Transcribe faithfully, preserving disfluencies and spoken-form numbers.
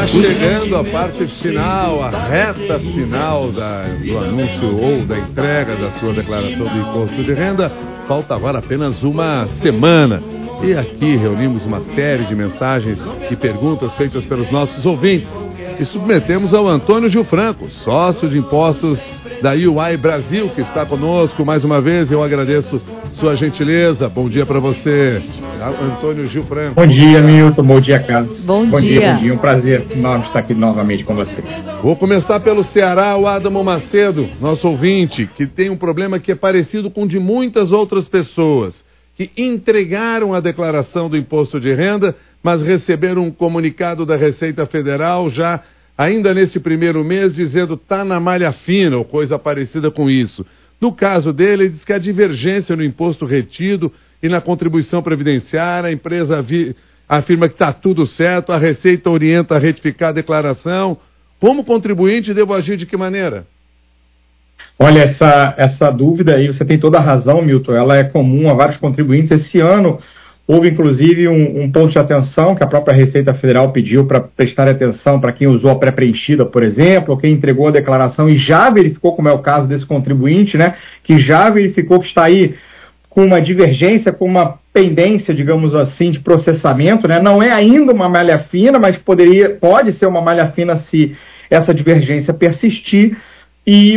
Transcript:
Está chegando a parte final, a reta final da, do anúncio ou da entrega da sua declaração do imposto de renda. Falta agora apenas uma semana. E aqui reunimos uma série de mensagens e perguntas feitas pelos nossos ouvintes. E submetemos ao Antônio Gilfranco, sócio de impostos da U I Brasil, que está conosco mais uma vez. Eu agradeço sua gentileza. Bom dia para você, Antônio Gilfranco. Bom dia, Milton. Bom dia, Carlos. Bom, bom dia. dia. Bom dia. Um prazer enorme estar aqui novamente com você. Vou começar pelo Ceará, o Adamo Macedo, nosso ouvinte, que tem um problema que é parecido com o de muitas outras pessoas, que entregaram a declaração do imposto de renda, mas receberam um comunicado da Receita Federal já ainda nesse primeiro mês dizendo está na malha fina ou coisa parecida com isso. No caso dele, ele diz que a divergência no imposto retido e na contribuição previdenciária, a empresa vi, afirma que está tudo certo, a Receita orienta a retificar a declaração. Como contribuinte, devo agir de que maneira? Olha, essa, essa dúvida aí, você tem toda a razão, Milton, ela é comum a vários contribuintes. Esse ano houve, inclusive, um, um ponto de atenção que a própria Receita Federal pediu para prestar atenção para quem usou a pré-preenchida, por exemplo, ou quem entregou a declaração e já verificou, como é o caso desse contribuinte, né, que já verificou que está aí com uma divergência, com uma pendência, digamos assim, de processamento, né? Não é ainda uma malha fina, mas poderia, pode ser uma malha fina se essa divergência persistir. E